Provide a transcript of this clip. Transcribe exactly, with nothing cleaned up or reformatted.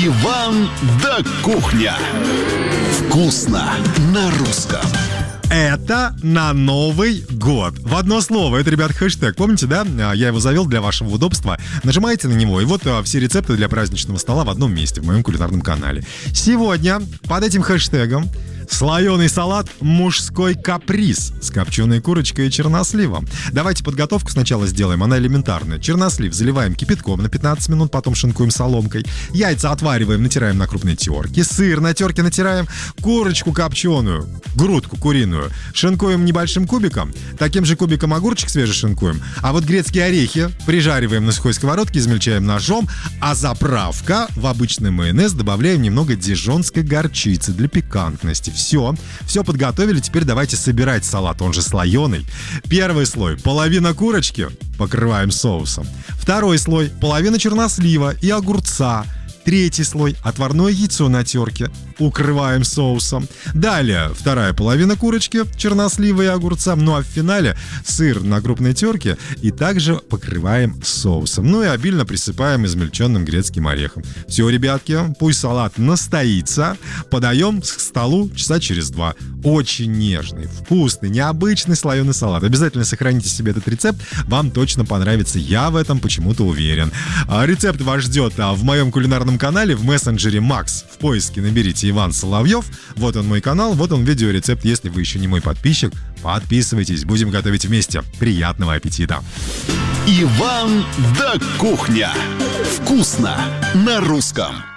Иван да кухня. Вкусно на русском. Это на Новый год. В одно слово. Это, ребят, хэштег. Помните, да? Я его завел для вашего удобства. Нажимаете на него, и вот все рецепты для праздничного стола в одном месте, в моем кулинарном канале. Сегодня под этим хэштегом слоеный салат «Мужской каприз» с копченой курочкой и черносливом. Давайте подготовку сначала сделаем, она элементарная. Чернослив заливаем кипятком на пятнадцать минут, потом шинкуем соломкой. Яйца отвариваем, натираем на крупной терке. Сыр на терке натираем. Курочку копченую, грудку куриную, шинкуем небольшим кубиком. Таким же кубиком огурчик свежий шинкуем. А вот грецкие орехи прижариваем на сухой сковородке, измельчаем ножом. А заправка в обычный майонез добавляем немного дижонской горчицы для пикантности. Все, все подготовили, теперь давайте собирать салат, он же слоеный. Первый слой, половина курочки, покрываем соусом. Второй слой, половина чернослива и огурца. Третий слой, отварное яйцо на терке, укрываем соусом. Далее вторая половина курочки, чернослива и огурца. Ну а в финале сыр на крупной терке и также покрываем соусом. Ну и обильно присыпаем измельченным грецким орехом. Все, ребятки, пусть салат настоится. Подаем к столу часа через два. Очень нежный, вкусный, необычный слоеный салат. Обязательно сохраните себе этот рецепт, вам точно понравится. Я в этом почему-то уверен. А рецепт вас ждет а, в моем кулинарном канале в мессенджере Макс. В поиске наберите Иван Соловьев. Вот он мой канал, вот он видеорецепт. Если вы еще не мой подписчик, подписывайтесь. Будем готовить вместе. Приятного аппетита. Иван да кухня. Вкусно на русском.